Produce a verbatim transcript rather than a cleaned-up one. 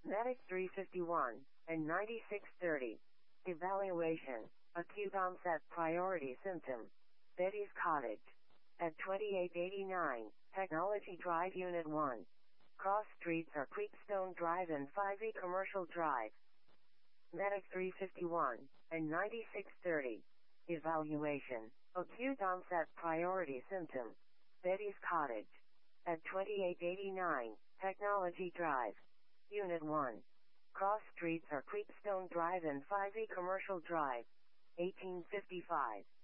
Medic three fifty-one and ninety-six thirty. Evaluation. Acute onset priority symptom. Betty's Cottage. At twenty-eight eighty-nine, Technology Drive Unit one. Cross streets are Creekstone Drive and five E Commercial Drive. Medic three fifty-one and ninety-six thirty. Evaluation. Acute onset priority symptom. Betty's Cottage. At twenty-eight eighty-nine, Technology Drive. Unit one. Cross streets are Creekstone Drive and five E Commercial Drive. eighteen fifty-five.